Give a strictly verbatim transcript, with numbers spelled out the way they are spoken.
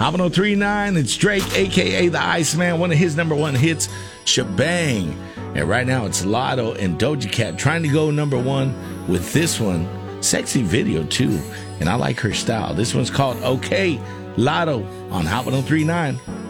Hot one oh three point nine, it's Drake, a k a. The Iceman, one of his number one hits, Shebang. And right now it's Latto and Doja Cat trying to go number one with this one. Sexy video, too. And I like her style. This one's called Okay, Latto on Hot one oh three point nine.